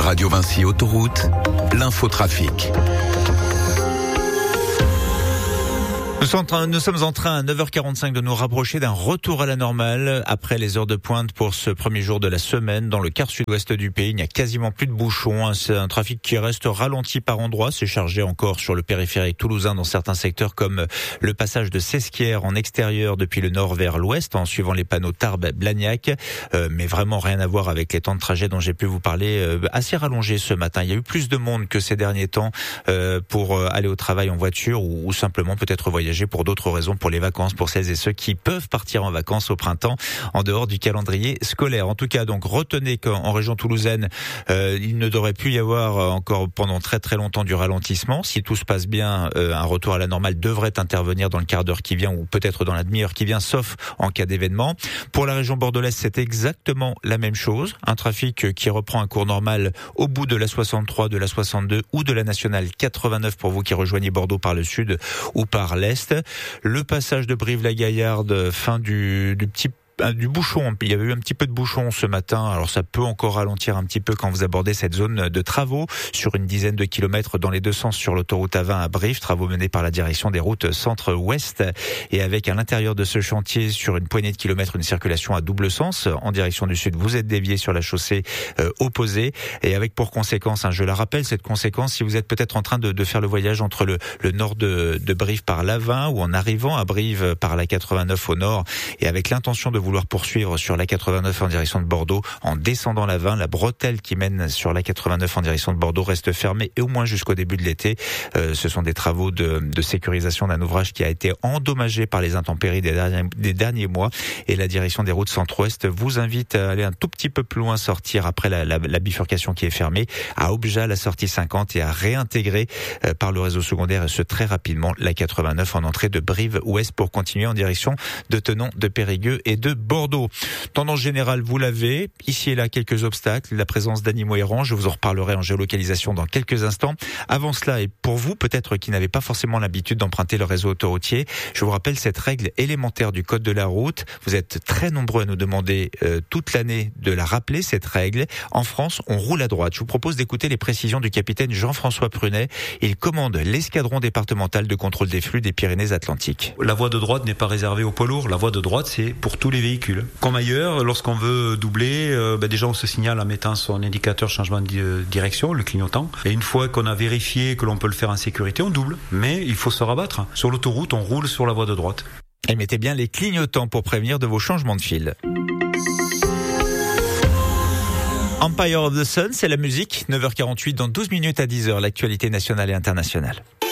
Radio Vinci Autoroute, l'infotrafic. Nous sommes en train à 9h45 de nous rapprocher d'un retour à la normale après les heures de pointe pour ce premier jour de la semaine. Dans le quart sud-ouest du pays, il n'y a quasiment plus de bouchons. C'est un trafic qui reste ralenti par endroits. C'est chargé encore sur le périphérique toulousain dans certains secteurs comme le passage de Sesquières en extérieur depuis le nord vers l'ouest en suivant les panneaux Tarbes-Blagnac. Mais vraiment rien à voir avec les temps de trajet dont j'ai pu vous parler, assez rallongés ce matin. Il y a eu plus de monde que ces derniers temps pour aller au travail en voiture ou simplement peut-être voyager pour d'autres raisons, pour les vacances, pour celles et ceux qui peuvent partir en vacances au printemps en dehors du calendrier scolaire. En tout cas, donc retenez qu'en région toulousaine, il ne devrait plus y avoir encore pendant très très longtemps du ralentissement. Si tout se passe bien, un retour à la normale devrait intervenir dans le quart d'heure qui vient ou peut-être dans la demi-heure qui vient, sauf en cas d'événement. Pour la région bordelaise, c'est exactement la même chose. Un trafic qui reprend un cours normal au bout de la 63, de la 62 ou de la nationale 89 pour vous qui rejoignez Bordeaux par le sud ou par l'est. Le passage de Brive-la-Gaillarde, fin du bouchon. Il y avait eu un petit peu de bouchon ce matin. Alors ça peut encore ralentir un petit peu quand vous abordez cette zone de travaux sur une dizaine de kilomètres dans les deux sens sur l'autoroute A20 à Brive. Travaux menés par la direction des routes centre-ouest et avec à l'intérieur de ce chantier sur une poignée de kilomètres une circulation à double sens en direction du sud. Vous êtes dévié sur la chaussée opposée et avec pour conséquence, je la rappelle, cette conséquence, si vous êtes peut-être en train de faire le voyage entre le nord de Brive par l'A20 ou en arrivant à Brive par la 89 au nord et avec l'intention de vouloir poursuivre sur la 89 en direction de Bordeaux, en descendant la 20, la bretelle qui mène sur la 89 en direction de Bordeaux reste fermée et au moins jusqu'au début de l'été. Ce sont des travaux de sécurisation d'un ouvrage qui a été endommagé par les intempéries des derniers mois et la direction des routes centre-ouest vous invite à aller un tout petit peu plus loin, sortir après la bifurcation qui est fermée à Objat, la sortie 50 et à réintégrer par le réseau secondaire et ce très rapidement la 89 en entrée de Brive-Ouest pour continuer en direction de Thonon, de Périgueux et de Bordeaux. Tendance générale, vous l'avez. Ici et là, quelques obstacles. La présence d'animaux errants. Je vous en reparlerai en géolocalisation dans quelques instants. Avant cela, et pour vous, peut-être qui n'avez pas forcément l'habitude d'emprunter le réseau autoroutier, je vous rappelle cette règle élémentaire du code de la route. Vous êtes très nombreux à nous demander toute l'année de la rappeler, cette règle. En France, on roule à droite. Je vous propose d'écouter les précisions du capitaine Jean-François Prunet. Il commande l'escadron départemental de contrôle des flux des Pyrénées-Atlantiques. La voie de droite n'est pas réservée aux poids lourds. La voie de droite, c'est pour tous les véhicules. Comme ailleurs, lorsqu'on veut doubler, déjà on se signale en mettant son indicateur changement de direction, le clignotant. Et une fois qu'on a vérifié que l'on peut le faire en sécurité, on double. Mais il faut se rabattre. Sur l'autoroute, on roule sur la voie de droite. Et mettez bien les clignotants pour prévenir de vos changements de fil. Empire of the Sun, c'est la musique. 9h48 dans 12 minutes à 10h, l'actualité nationale et internationale.